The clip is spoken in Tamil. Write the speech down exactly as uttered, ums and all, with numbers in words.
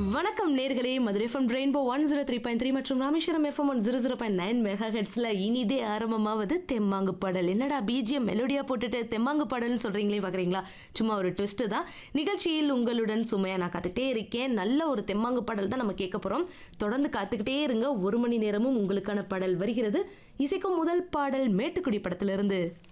வணக்கம் நேர்களே, Madurai FM rainbow one zero three point three மற்றும் Rameswaram FM one zero zero point nine mega ஹெட்ஸ்ல இனிதே ஆரம்பமாவது தெம்மாங்கு பாடல். என்னடா பிஜிஎம் மெலோடியா போட்டுட்டு தெம்மாங்கு பாடல்னு சொல்றீங்களே பாக்குறீங்களா? சும்மா ஒரு ட்விஸ்ட் தான். நிகழ்ச்சியில் உங்களுடன் சுமையா நான் காத்துக்கிட்டே இருக்கேன். நல்ல ஒரு தெம்மாங்கு பாடல் தான் நம்ம கேட்க போறோம். தொடர்ந்து காத்துக்கிட்டே இருங்க. ஒரு மணி நேரமும் உங்களுக்கான பாடல் வருகிறது. இசைக்கும் முதல் பாடல் மேட்டுக்குடி படத்திலிருந்து.